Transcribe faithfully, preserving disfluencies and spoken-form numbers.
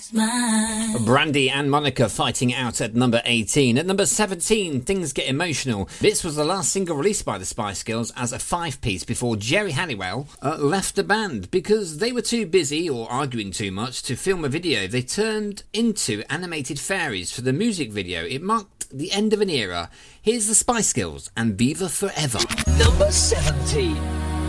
Brandy and Monica fighting out at number eighteen. At number seventeen, Things Get Emotional. This was the last single released by the Spice Girls as a five-piece before Jerry Halliwell uh, left the band because they were too busy or arguing too much to film a video. They turned into animated fairies for the music video. It marked the end of an era. Here's the Spice Girls and Viva Forever. Number seventeen.